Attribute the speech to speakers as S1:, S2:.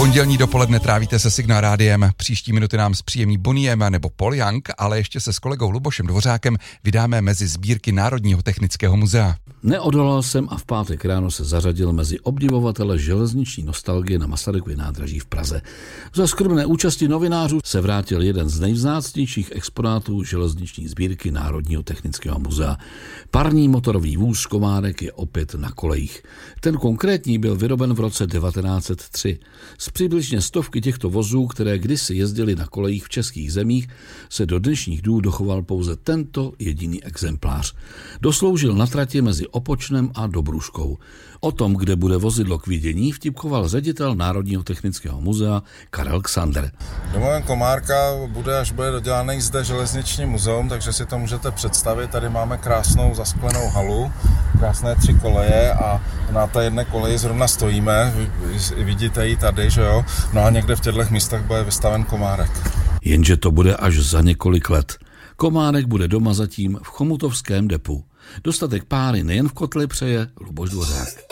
S1: Pondělní dopoledne trávíte se Signál rádiem. Příští minuty nám zpříjemní Bonnie M nebo Paul Young, ale ještě se s kolegou Lubošem Dvořákem vydáme mezi sbírky Národního technického muzea.
S2: Neodolal jsem a v pátek ráno se zařadil mezi obdivovatele železniční nostalgie na Masarykově nádraží v Praze. Za skromné účasti novinářů se vrátil jeden z nejvzácnějších exponátů železniční sbírky Národního technického muzea. Parní motorový vůz Komárek je opět na kolejích. Ten konkrétní byl vyroben v roce 1903. Z přibližně stovky těchto vozů, které kdysi jezdily na kolejích v českých zemích, se do dnešních dnů dochoval pouze tento jediný exemplář. Dosloužil na trati mezi Opočnem a Dobruškou. O tom, kde bude vozidlo k vidění, vtipkoval ředitel Národního technického muzea Karel Xander.
S3: Domovem Komárka bude, až bude dodělaný zde železniční muzeum, takže si to můžete představit. Tady máme krásnou zasklenou halu, krásné 3 koleje a na té jedné koleji zrovna stojíme. Vidíte ji tady, že jo? No a někde v těchto místech bude vystaven Komárek.
S2: Jenže to bude až za několik let. Komárek bude doma zatím v chomutovském depu. Dostatek páry nejen v kotli přeje Luboš Dvořák.